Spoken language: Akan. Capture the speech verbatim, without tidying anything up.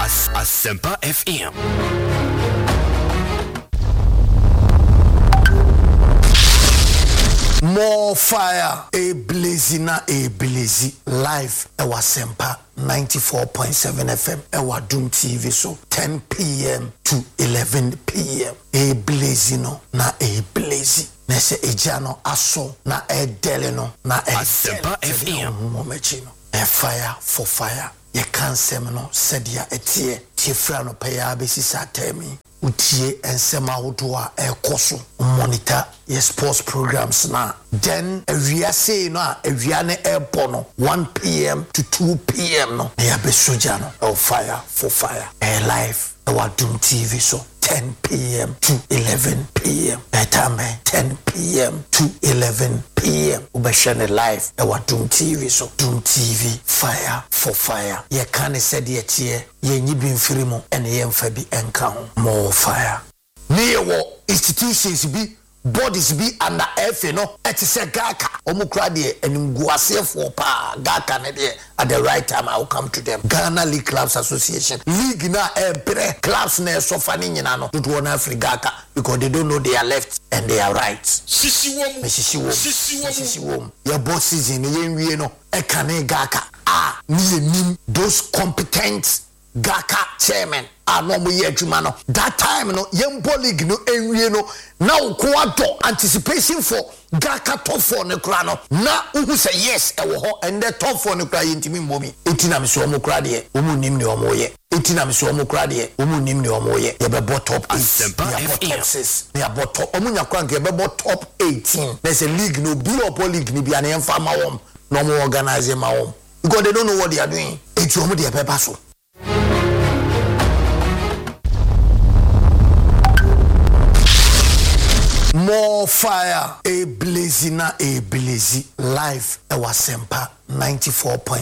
As Asempa F M. More fire, a blazing, a blazy live. Ewa Sempa ninety-four point seven F M. Ewa Doom T V so ten p.m. to eleven p.m. A blazing na a blazy. Nese ejano aso na e deleno na e Asempa F M. A fire for fire. Ye can't semino said ya etie. Tifrano paya besi satemi. Utie ensema udua e koso monitor ye sports programs na then we are saying no we are e bono one p.m. to two p.m. no ya be soja no e fire for fire e live e wa Doom T V so ten p.m. to eleven p.m. better man ten p.m. to eleven p.m. ubeshane live e wa Doom T V so Doom T V fire for fire ye can said ye tie ye nyibi mfiri mu ene ye mfa bi enka ho more fire ne wo institutions bi bodies be under F no et se gaka omukra de animguasefo pa gaka ne de at the right time I will come to them. Ghana League Clubs Association league na embre clubs na sofa ni nyina no to na Africa because they don't know they are left and they are right. Sisi wom sisi wom sisi wom your boss season ye nwie no e kane gaka ah ni nim those competent gaka chairman ano mo ye adwuma no that time no yembo league no enwie no na ukwato anticipation for gaka top four ne kra no na uhu say yes e wo ho and the top four ne kra yentimi mbomi etina me so omo kra de omu nim ne omo ye etina me so omo kra de omu nim ne omo ye ye be top eight ya be top six ya be top omu nya kra nke be top eighteen there's a league no be up league ni bia na emfa ma wom no mo organize ma wom because they don't know what they are doing eti omu de paper so. More fire, a blazing, a blazy live. Ewa Sempa ninety-four point